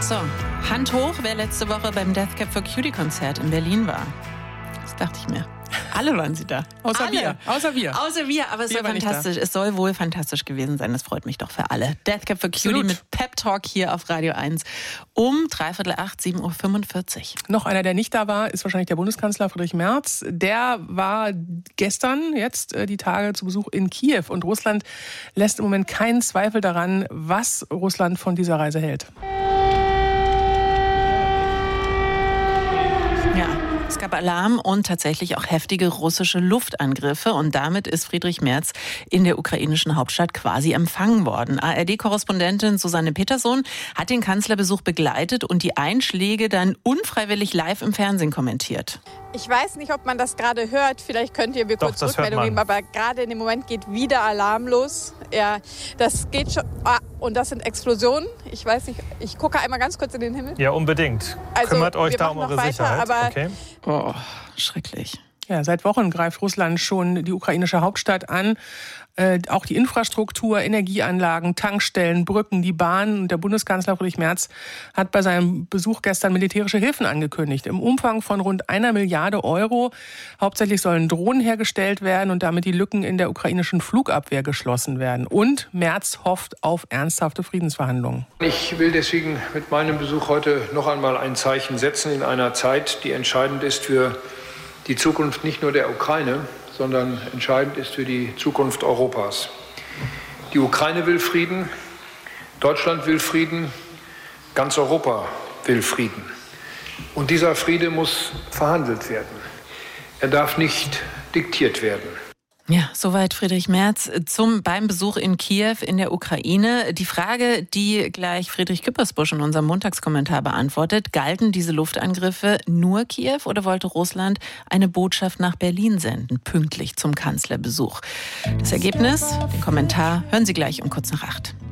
So, Hand hoch, wer letzte Woche beim Death Cab for Cutie Konzert in Berlin war. Das dachte ich mir. Alle waren sie da. Außer wir. Außer wir, aber es soll fantastisch. Es soll wohl fantastisch gewesen sein. Das freut mich doch für alle. Death Cab for Cutie mit Pep Talk hier auf Radio 1 um 7:45 Uhr. Noch einer, der nicht da war, ist wahrscheinlich der Bundeskanzler Friedrich Merz. Der war gestern, jetzt die Tage, zu Besuch in Kiew. Und Russland lässt im Moment keinen Zweifel daran, was Russland von dieser Reise hält. Ja. Es gab Alarm und tatsächlich auch heftige russische Luftangriffe. Und damit ist Friedrich Merz in der ukrainischen Hauptstadt quasi empfangen worden. ARD-Korrespondentin Susanne Peterson hat den Kanzlerbesuch begleitet und die Einschläge dann unfreiwillig live im Fernsehen kommentiert. Ich weiß nicht, ob man das gerade hört. Vielleicht könnt ihr mir kurz Rückmeldung geben. Aber gerade in dem Moment geht wieder Alarm los. Ja, das geht schon. Und das sind Explosionen. Ich weiß nicht, ich gucke einmal ganz kurz in den Himmel. Ja, unbedingt. Also, kümmert euch da um eure Sicherheit. Aber okay. Oh, schrecklich. Ja, seit Wochen greift Russland schon die ukrainische Hauptstadt an. Auch die Infrastruktur, Energieanlagen, Tankstellen, Brücken, die Bahn. Und der Bundeskanzler Friedrich Merz hat bei seinem Besuch gestern militärische Hilfen angekündigt. Im Umfang von rund 1 Milliarde Euro. Hauptsächlich sollen Drohnen hergestellt werden und damit die Lücken in der ukrainischen Flugabwehr geschlossen werden. Und Merz hofft auf ernsthafte Friedensverhandlungen. Ich will deswegen mit meinem Besuch heute noch einmal ein Zeichen setzen in einer Zeit, die entscheidend ist für die Zukunft nicht nur der Ukraine, sondern entscheidend ist für die Zukunft Europas. Die Ukraine will Frieden, Deutschland will Frieden, ganz Europa will Frieden. Und dieser Friede muss verhandelt werden. Er darf nicht diktiert werden. Ja, soweit Friedrich Merz beim Besuch in Kiew in der Ukraine. Die Frage, die gleich Friedrich Küppersbusch in unserem Montagskommentar beantwortet: Galten diese Luftangriffe nur Kiew oder wollte Russland eine Botschaft nach Berlin senden, pünktlich zum Kanzlerbesuch? Das Ergebnis, den Kommentar, hören Sie gleich um kurz nach 8.